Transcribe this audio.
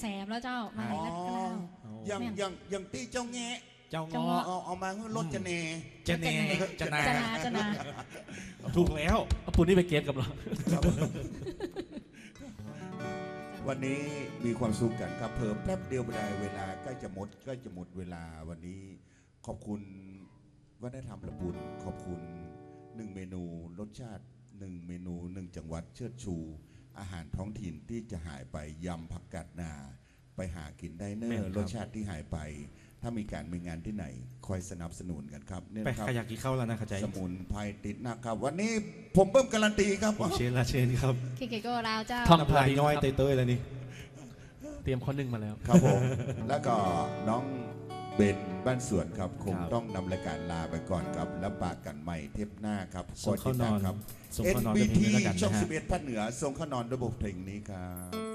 แสมแล้วเจ้ามาให้รัดกล้าวอย่างตีเจ้าแงะเจ้าเจ้าเงาะเงาะเอามาให้รถจะเนจะแน่จะนาจะนาถูกแล้วเอาปุ่นนี่ไปเก็บกับเราวันนี้มีความสุขกันครับเพิ่มแป๊บเดียวไม่ได้เวลาใกล้จะหมดเวลาวันนี้ขอบคุณวัฒนธรรมละบุญขอบคุณ1 เมนูรสชาติ1 เมนู1 จังหวัดเชิดชู อาหารท้องถิ่นที่จะหายไปยำผักกาดนาไปหากินได้เนอรสชาติที่หายไปถ้ามีงานที่ไหนคอยสนับสนุนกันครับเนี่ยไปนะครับขยักกี่เข้าแล้วนะเข้าใจสมุนไพรติดนะครับวันนี้ผมเพิ่มการันตีครับผมเชนละเชนครับเคเกโก้ลาวเจ้าท่องพลายน้อยเต้ยๆแล้วนี่เตรียมข้อหนึ่งมาแล้วครับผมแล้วก็น้องเบนบ้านสวนครับคงครับต้องนำรายการลาไปก่อนครับแล้วปากกันใหม่เทปหน้าครับส่งเข้านอนครับส่งเข้านอนด้วยเพล NBT งนี้แล้วกันนะฮะช่อง11ภาคเหนือส่งเข้านอนระบบเพลงนี้ครับ